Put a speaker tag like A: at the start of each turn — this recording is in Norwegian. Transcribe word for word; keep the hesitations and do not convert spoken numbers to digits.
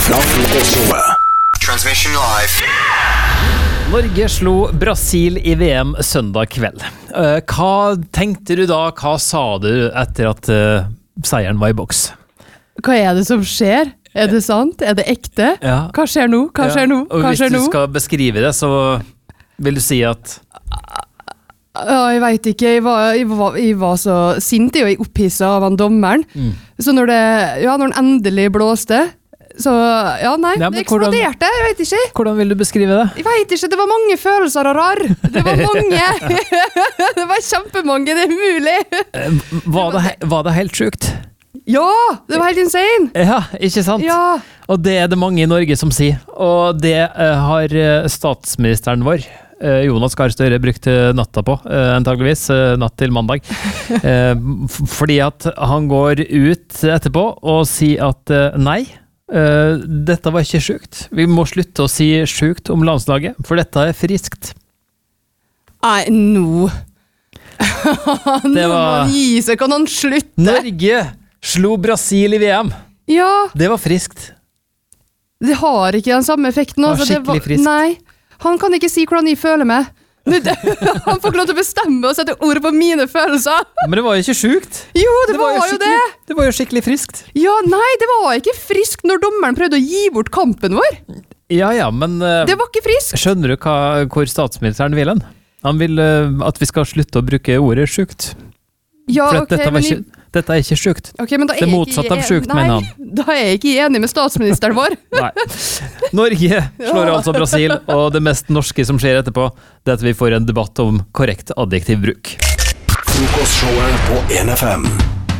A: fra Frokostshowet. Transmission live.
B: Norge slo Brasil i V M søndag kveld. Uh, hva tenkte du da? Hva sa du etter at uh, seieren var i boks?
C: Hva er det som skjer? Er det sant? Er det ekte?
B: Ja.
C: Hva skjer nå? Hva skjer nå?
B: Og
C: Hva
B: hvis
C: skjer
B: du
C: nå?
B: skal beskrive det, så vil du si at
C: Ja, jeg vet ikke. Jeg var, jeg var, jeg var så sint og jeg opphisset av han dommeren.
B: Mm.
C: Så når det, ja, når den endelig blåste, så, ja, nei,
B: Ja, men
C: det eksploderte, jeg vet ikke.
B: Hvordan vil du beskrive det?
C: Jeg vet ikke, det var mange følelser og rar. Det var mange. Det var kjempemange, det er mulig.
B: Uh, var, det, he- var det helt sjukt?
C: Ja, det var helt insane.
B: Ja, ikke sant?
C: Ja.
B: Og det er det mange i Norge som sier. Og det uh, har uh, statsministeren vår, uh, Jonas Gahr Støre, brukt uh, natta på, uh, antageligvis, uh, natt til mandag. Uh, f- fordi at han går ut etterpå og sier at uh, nei, uh, dette var ikke sjukt. Vi må slutte å si sjukt om landslaget, for dette er friskt.
C: Nei, nå. Nå må
B: var-
C: han gi seg, kan han slutte?
B: Norge slo Brasil i V M.
C: Ja,
B: Det var friskt.
C: det har ikke den samme effekten.
B: Det var
C: altså,
B: skikkelig friskt.
C: Nei, han kan ikke si hvordan jeg føler meg. Nå, det, han får ikke lov til å bestemme og sette ord på mine følelser.
B: Men det var jo ikke sjukt.
C: Jo, det, var, jo det.
B: skikkelig, det var jo skikkelig friskt.
C: Ja, nei, det var ikke friskt når dommeren prøvde å gi bort kampen vår.
B: Ja, ja, men uh,
C: Det var ikke friskt.
B: skjønner du hva, hvor statsministeren vil hen? Han vil uh, at vi skal slutte å bruke ordet sjukt.
C: Ja,
B: For
C: ok,
B: dette, var
C: men jeg-
B: ikke, dette er ikke sjukt.
C: Ok, men da
B: Det
C: er jeg
B: motsatte
C: ikke
B: av
C: en-
B: sjukt,
C: nei,
B: mener han.
C: Da er jeg ikke enig med statsministeren vår.
B: Nei. Norge slår altså Brasil, og det mest norske som skjer etterpå, det er at vi får en debatt om korrekt adjektivbruk.
A: Frokostshowet på en F M.